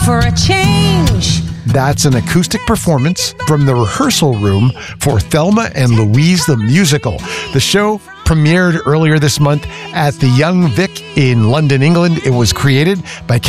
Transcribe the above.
for a change. That's an acoustic performance from the rehearsal room for Thelma and Louise the Musical. The show premiered earlier this month at the Young Vic in London, England. It was created by